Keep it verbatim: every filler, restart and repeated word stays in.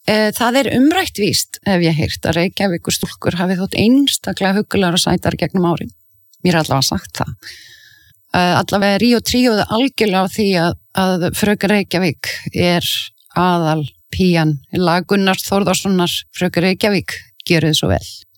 Það er umrætt víst, ef ég heyrt, að Reykjavíkur stúlkur hafi þótt einstaklega huggulegar og sætar gegnum árin. Mér er allavega sagt það. Allavega Ríó tríóðu algjörlega á því að, að Fröken Reykjavík er aðal pían lag Gunnars Þórðarssonar Fröken Reykjavík, gjörið svo vel.